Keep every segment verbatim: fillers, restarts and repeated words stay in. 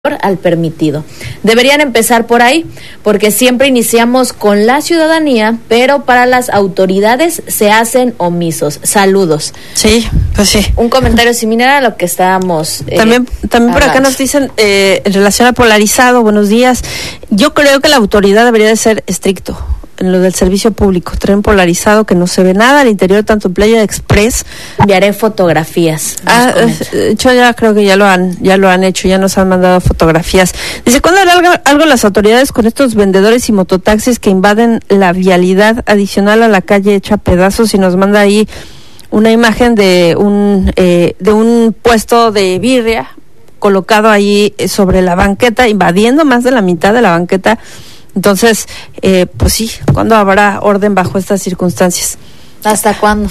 al permitido. Deberían empezar por ahí, porque siempre iniciamos con la ciudadanía, pero para las autoridades se hacen omisos. Saludos. Sí, pues sí. Un comentario similar a lo que estábamos eh, También, también por acá hablando. nos dicen, eh, en relación a polarizado, buenos días, yo creo que la autoridad debería de ser estricto en lo del servicio público, tren polarizado que no se ve nada al interior, tanto en Playa Express. Enviaré fotografías. Ah, de hecho ya creo que ya lo han, ya lo han hecho, ya nos han mandado fotografías. Dice, ¿cuándo hará algo, algo las autoridades con estos vendedores y mototaxis que invaden la vialidad adicional a la calle hecha pedazos? Y nos manda ahí una imagen de un, eh, de un puesto de birria colocado ahí sobre la banqueta, invadiendo más de la mitad de la banqueta. Entonces, eh, pues sí, ¿cuándo habrá orden bajo estas circunstancias? ¿Hasta cuándo?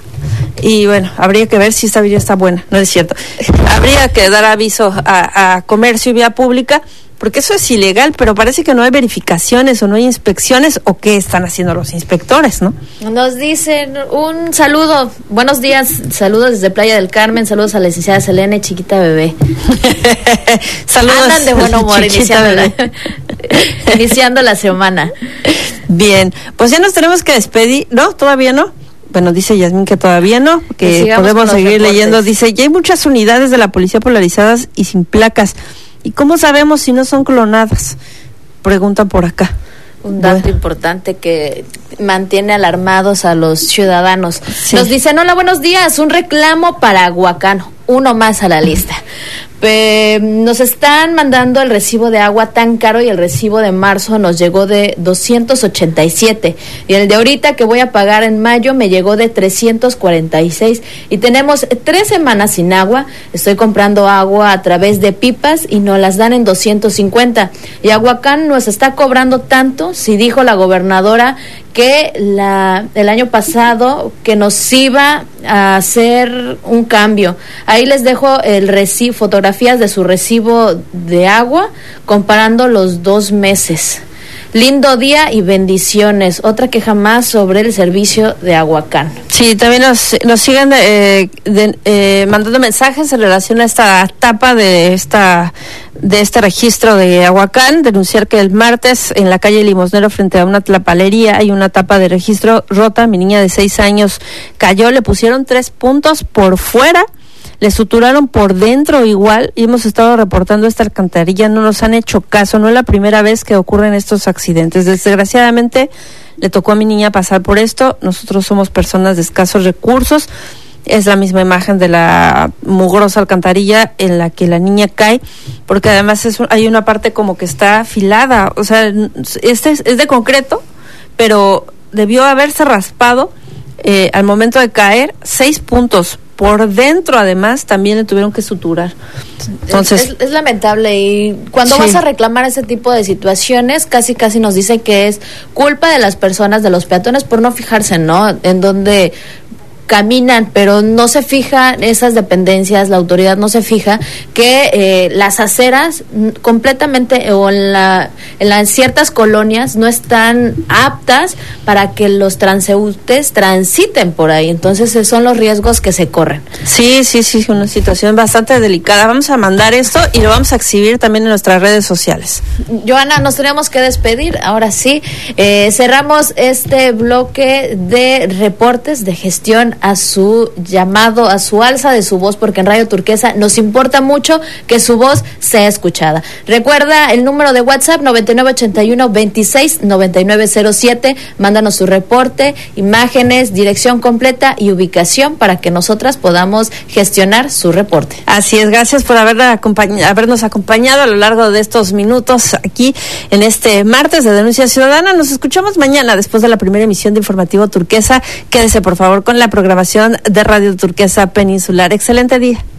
Y bueno, habría que ver si esta vía está buena, no es cierto. Habría que dar aviso a, a comercio y vía pública, porque eso es ilegal, pero parece que no hay verificaciones o no hay inspecciones, o qué están haciendo los inspectores, ¿no? Nos dicen un saludo, buenos días, saludos desde Playa del Carmen, saludos a la licenciada Selene, chiquita bebé. Saludos. Andan de buen humor iniciando la, iniciando la semana. Bien, pues ya nos tenemos que despedir, ¿no? ¿Todavía no? Bueno, dice Yasmín que todavía no, que podemos seguir leyendo. Dice, ya hay muchas unidades de la policía polarizadas y sin placas. ¿Y cómo sabemos si no son clonadas? Preguntan por acá. Un dato bueno. importante que mantiene alarmados a los ciudadanos. Sí. Nos dicen, hola, buenos días, un reclamo para Aguacán, uno más a la lista. Pe- nos están mandando el recibo de agua tan caro y el recibo de marzo nos llegó de doscientos ochenta y siete y el de ahorita que voy a pagar en mayo me llegó de trescientos cuarenta y seis y tenemos tres semanas sin agua. Estoy comprando agua a través de pipas y nos las dan en doscientos cincuenta y Aguacán nos está cobrando tanto, si dijo la gobernadora que la el año pasado que nos iba a hacer un cambio. Ahí les dejo el recibo, fotografías de su recibo de agua comparando los dos meses. Lindo día y bendiciones. Otra queja más sobre el servicio de Aguacán. Sí, también nos, nos siguen eh, de, eh, mandando mensajes en relación a esta etapa de esta de este registro de Aguacán. Denunciar que el martes en la calle Limosnero frente a una tlapalería hay una tapa de registro rota. Mi niña de seis años cayó, le pusieron tres puntos por fuera. Le suturaron por dentro igual y hemos estado reportando esta alcantarilla, no nos han hecho caso, no es la primera vez que ocurren estos accidentes. Desgraciadamente le tocó a mi niña pasar por esto, nosotros somos personas de escasos recursos, es la misma imagen de la mugrosa alcantarilla en la que la niña cae, porque además es, hay una parte como que está afilada, o sea, este es, es de concreto, pero debió haberse raspado eh, al momento de caer seis puntos. Por dentro, además, también le tuvieron que suturar. Entonces, es, es lamentable y cuando sí. vas a reclamar ese tipo de situaciones, casi casi nos dice que es culpa de las personas, de los peatones, por no fijarse, ¿no? En donde caminan, pero no se fija esas dependencias, la autoridad no se fija que eh, las aceras completamente o en la, en la en ciertas colonias no están aptas para que los transeúntes transiten por ahí, entonces son los riesgos que se corren. Sí, sí, sí, una situación bastante delicada. Vamos a mandar esto y lo vamos a exhibir también en nuestras redes sociales. Joana, nos tenemos que despedir, ahora sí, eh, cerramos este bloque de reportes de gestión a su llamado, a su alza de su voz, porque en Radio Turquesa nos importa mucho que su voz sea escuchada. Recuerda el número de WhatsApp noventa y nueve ochenta y uno veintiséis noventa y nueve cero siete, mándanos su reporte, imágenes, dirección completa y ubicación para que nosotras podamos gestionar su reporte. Así es, gracias por haber acompañ- habernos acompañado a lo largo de estos minutos aquí en este martes de Denuncia Ciudadana. Nos escuchamos mañana después de la primera emisión de Informativo Turquesa. Quédese por favor con la programación de Radio Turquesa Peninsular. Excelente día.